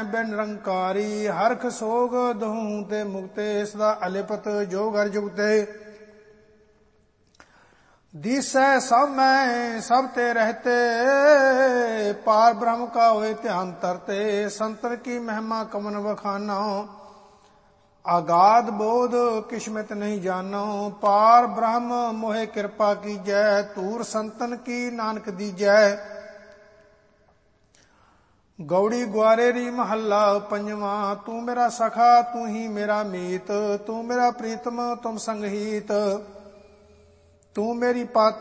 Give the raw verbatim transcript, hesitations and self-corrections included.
ਮੈਂ ਬਿਨ ਨਿਰੰਕਾਰੀ। ਹਰਖ ਸੋਗ ਦਹੂੰ ਤੇ ਮੁਕਤੇ, ਸਦਾ ਅਲਿਪਤ ਜੋ ਘਰ ਜੁਗਤੇ। ਦੀਸੈ ਸਭ ਮੈਂ ਸਭ ਤੇ ਰਹਤੇ, ਪਾਰ ਬ੍ਰਹਮ ਕਾ ਹੋਏ ਧਿਆਨ ਤਰਤੇ। ਸੰਤਨ ਕੀ ਮਹਿਮਾ ਕਮਨ ਵਖਾਨੋ, ਆਗਾਦ ਬੋਧ ਕਿਸਮਤ ਨਹੀਂ ਜਾਨੋ। ਪਾਰ ਬ੍ਰਹਮ ਮੋਹਿ ਕਿਰਪਾ ਕੀਜੈ, ਧੂਰ ਸੰਤਨ ਕੀ ਨਾਨਕ ਦੀਜੈ। ਗੌੜੀ ਗੁਆਰੇਰੀ ਮਹੱਲਾ ਪੰਜਵਾਂ। ਤੂੰ ਮੇਰਾ ਸਖਾ ਤੂੰ ਹੀ ਮੇਰਾ ਮੀਤ, ਤੂੰ ਮੇਰਾ ਪ੍ਰੀਤਮ ਤੁਮ ਸੰਗਹੀਤ। ਤੂੰ ਮੇਰੀ ਪਾਤ